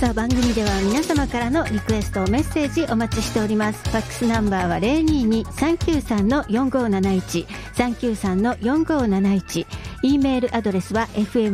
さあ番組では皆様からのリクエストメッセージお待ちしております。ファックスナンバーは 022-393-4571 393-4571。 E メールアドレスは